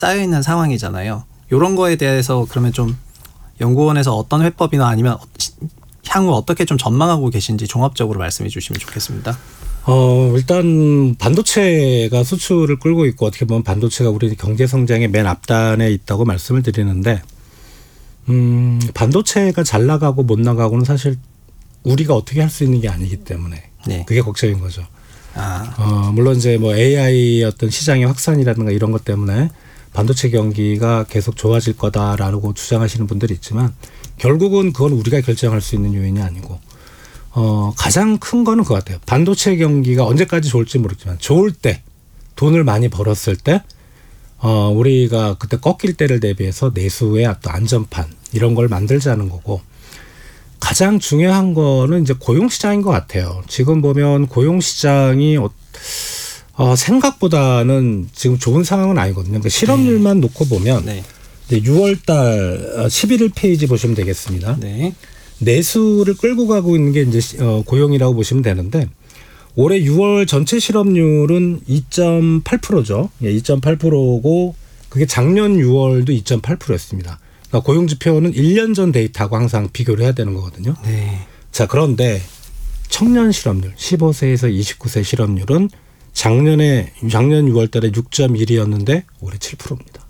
쌓여 있는 상황이잖아요. 이런 거에 대해서 그러면 좀 연구원에서 어떤 회법이나 아니면 향후 어떻게 좀 전망하고 계신지 종합적으로 말씀해 주시면 좋겠습니다. 일단 반도체가 수출을 끌고 있고 어떻게 보면 반도체가 우리 경제 성장의 맨 앞단에 있다고 말씀을 드리는데 반도체가 잘 나가고 못 나가고는 사실 우리가 어떻게 할 수 있는 게 아니기 때문에 네. 그게 걱정인 거죠. 물론 이제 뭐 AI 어떤 시장의 확산이라든가 이런 것 때문에 반도체 경기가 계속 좋아질 거다라고 주장하시는 분들이 있지만 결국은 그건 우리가 결정할 수 있는 요인이 아니고 가장 큰 거는 그거 같아요. 반도체 경기가 언제까지 좋을지 모르겠지만 좋을 때 돈을 많이 벌었을 때 우리가 그때 꺾일 때를 대비해서 내수의 어떤 안전판 이런 걸 만들자는 거고 가장 중요한 거는 이제 고용시장인 것 같아요. 지금 보면 고용시장이 생각보다는 지금 좋은 상황은 아니거든요. 그러니까 실업률만 놓고 보면 6월달 11일 페이지 보시면 되겠습니다. 네. 내수를 끌고 가고 있는 게 이제 고용이라고 보시면 되는데 올해 6월 전체 실업률은 2.8%죠. 2.8%고 그게 작년 6월도 2.8%였습니다. 그러니까 고용 지표는 1년 전 데이터하고 항상 비교를 해야 되는 거거든요. 네. 자, 그런데 청년 실업률 15세에서 29세 실업률은 작년 6월 달에 6.1이었는데 올해 7%입니다.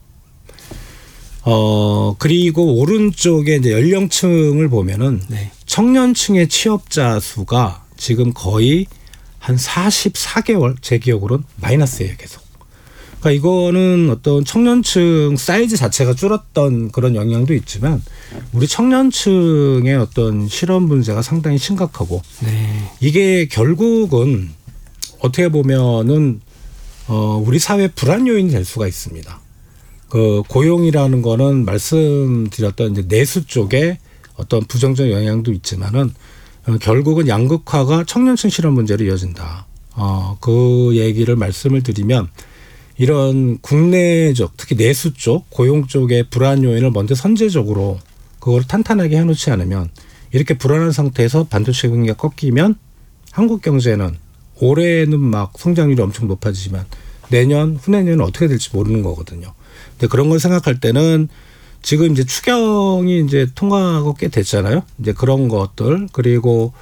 그리고 오른쪽에 이제 연령층을 보면은 청년층의 취업자 수가 지금 거의 한 44개월 제 기억으로는 마이너스예요, 계속. 그러니까 이거는 어떤 청년층 사이즈 자체가 줄었던 그런 영향도 있지만 우리 청년층의 어떤 실업 문제가 상당히 심각하고 이게 결국은 어떻게 보면은 우리 사회 불안 요인이 될 수가 있습니다. 그 고용이라는 거는 말씀드렸던 이제 내수 쪽에 어떤 부정적 영향도 있지만은 결국은 양극화가 청년층 실업 문제로 이어진다. 그 얘기를 말씀을 드리면 이런 국내적 특히 내수 쪽 고용 쪽의 불안 요인을 먼저 선제적으로 그걸 탄탄하게 해놓지 않으면 이렇게 불안한 상태에서 반도체 경기가 꺾이면 한국 경제는 올해는 막 성장률이 엄청 높아지지만 내년 후내년은 어떻게 될지 모르는 거거든요. 근데 그런 걸 생각할 때는 지금 이제 추경이 이제 통과가 꽤 됐잖아요. 이제 그런 것들 그리고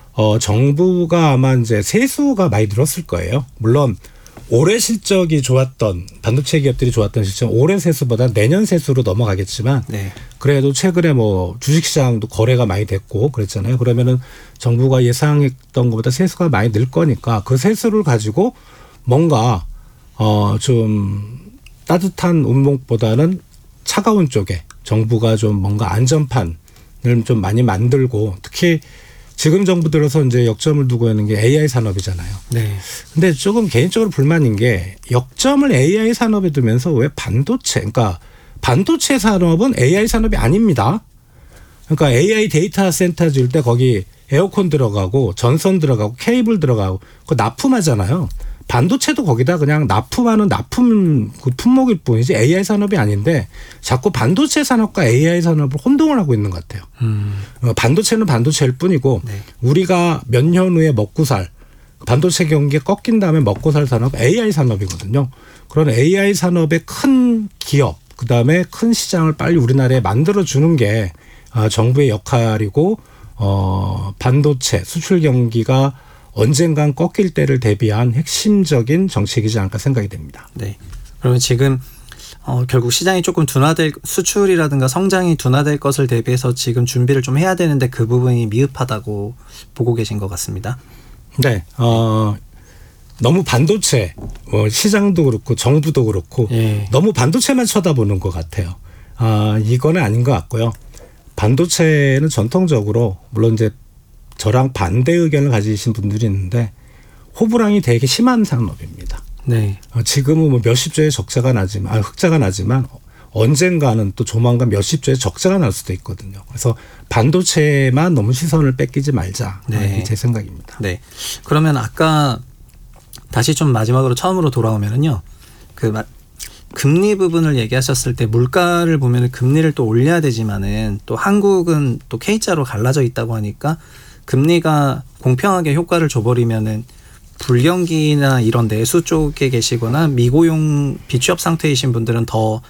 정부가 아마 이제 세수가 많이 늘었을 거예요. 물론 올해 실적이 좋았던 반도체 기업들이 좋았던 실적 올해 세수보다 내년 세수로 넘어가겠지만 그래도 최근에 뭐 주식시장도 거래가 많이 됐고 그랬잖아요. 그러면은 정부가 예상했던 것보다 세수가 많이 늘 거니까 그 세수를 가지고 뭔가 좀 따뜻한 운목보다는 차가운 쪽에 정부가 좀 뭔가 안전판을 좀 많이 만들고 특히 지금 정부 들어서 이제 역점을 두고 있는 게 AI 산업이잖아요. 근데 조금 개인적으로 불만인 게 역점을 AI 산업에 두면서 왜 그러니까 반도체 산업은 AI 산업이 아닙니다. 그러니까 AI 데이터 센터 지을 때 거기 에어컨 들어가고 전선 들어가고 케이블 들어가고 그거 납품하잖아요. 반도체도 거기다 그냥 납품하는 그 품목일 뿐이지 AI 산업이 아닌데 자꾸 반도체 산업과 AI 산업을 혼동을 하고 있는 것 같아요. 반도체는 반도체일 뿐이고 우리가 몇 년 후에 먹고 살 반도체 경기가 꺾인 다음에 먹고 살 산업 AI 산업이거든요. 그런 AI 산업의 큰 기업 그다음에 큰 시장을 빨리 우리나라에 만들어주는 게 정부의 역할이고 반도체 수출 경기가 언젠간 꺾일 때를 대비한 핵심적인 정책이지 않을까 생각이 됩니다. 네. 그러면 지금 결국 시장이 조금 수출이라든가 성장이 둔화될 것을 대비해서 지금 준비를 좀 해야 되는데 그 부분이 미흡하다고 보고 계신 것 같습니다. 네. 너무 반도체 시장도 그렇고 정부도 그렇고 너무 반도체만 쳐다보는 것 같아요. 이거는 아닌 것 같고요. 반도체는 전통적으로 물론 이제 저랑 반대 의견을 가지신 분들이 있는데 호불항이 되게 심한 산업입니다. 지금은 뭐 몇십 조의 흑자가 나지만 언젠가는 또 조만간 몇십 조의 적자가 날 수도 있거든요. 그래서 반도체만 너무 시선을 뺏기지 말자. 이게 제 생각입니다. 네. 그러면 아까 다시 좀 마지막으로 처음으로 돌아오면은요. 금리 부분을 얘기하셨을 때 물가를 보면은 금리를 또 올려야 되지만은 또 한국은 또 K자로 갈라져 있다고 하니까 금리가 공평하게 효과를 줘버리면은 불경기나 이런 내수 쪽에 계시거나 미고용 비취업 상태이신 분들은 더